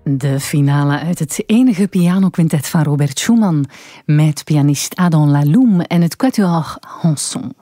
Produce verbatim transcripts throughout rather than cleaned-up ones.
De finale uit het enige pianoquintet van Robert Schumann met pianist Adam Laloum en het quatuor Hanson.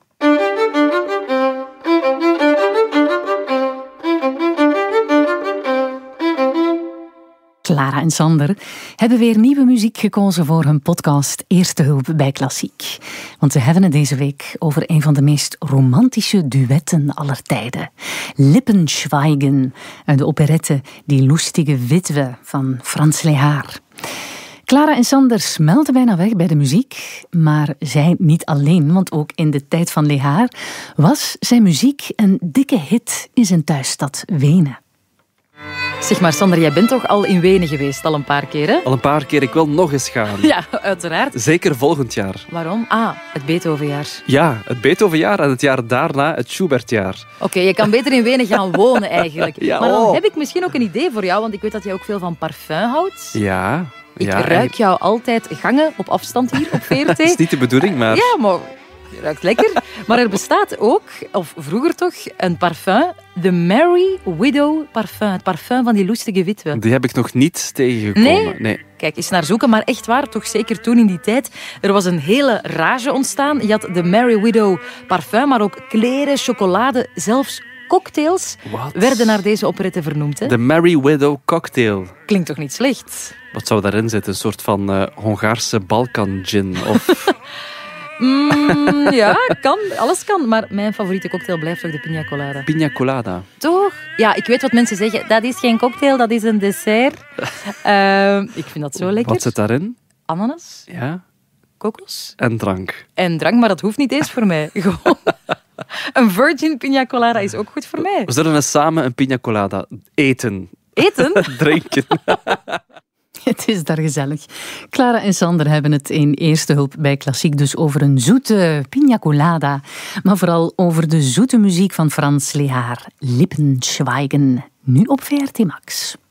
Clara en Sander hebben weer nieuwe muziek gekozen voor hun podcast Eerste Hulp bij Klassiek. Want ze hebben het deze week over een van de meest romantische duetten aller tijden. Lippenschweigen, uit de operette Die lustige Witwe van Franz Lehár. Clara en Sander smelten bijna weg bij de muziek, maar zij niet alleen, want ook in de tijd van Lehár was zijn muziek een dikke hit in zijn thuisstad Wenen. Zeg maar, Sander, jij bent toch al in Wenen geweest, al een paar keer, hè? Al een paar keer, ik wil nog eens gaan. Ja, uiteraard. Zeker volgend jaar. Waarom? Ah, het Beethovenjaar. Ja, het Beethovenjaar en het jaar daarna het Schubertjaar. Oké, okay, je kan beter in Wenen gaan wonen eigenlijk. Ja, maar dan oh. heb ik misschien ook een idee voor jou, want ik weet dat jij ook veel van parfum houdt. Ja. Ik ja, ruik en... jou altijd gangen op afstand hier op V R T. Dat is niet de bedoeling, maar... Ja, maar... Je ruikt lekker. Maar er bestaat ook, of vroeger toch, een parfum. The Merry Widow parfum. Het parfum van die lustige witwe. Die heb ik nog niet tegengekomen. Nee? nee? Kijk, eens naar zoeken. Maar echt waar, toch zeker toen in die tijd. Er was een hele rage ontstaan. Je had de Merry Widow parfum, maar ook kleren, chocolade, zelfs cocktails What? werden naar deze operette vernoemd. Hè? De Merry Widow cocktail. Klinkt toch niet slecht? Wat zou daarin zitten? Een soort van uh, Hongaarse Balkan gin of... Mm, ja, kan. Alles kan. Maar mijn favoriete cocktail blijft toch de pina colada. Pina colada. Toch? Ja, ik weet wat mensen zeggen. Dat is geen cocktail, dat is een dessert. uh, ik vind dat zo lekker. Wat zit daarin? Ananas. Ja. Kokos. En drank. En drank, maar dat hoeft niet eens voor mij. Gewoon een virgin pina colada is ook goed voor mij. We zullen eens samen een pina colada eten. Eten? Drinken. Het is daar gezellig. Clara en Sander hebben het in Eerste Hulp bij Klassiek dus over een zoete pina colada, maar vooral over de zoete muziek van Franz Lehár. Lippenschweigen, nu op V R T Max.